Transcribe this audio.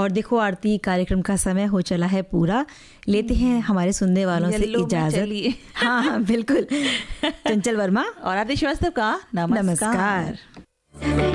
और देखो आरती, कार्यक्रम का समय हो चला है पूरा, लेते हैं हमारे सुनने वालों से इजाजत। हाँ बिल्कुल। चंचल वर्मा और आरती श्रीवास्तव का नमस्कार।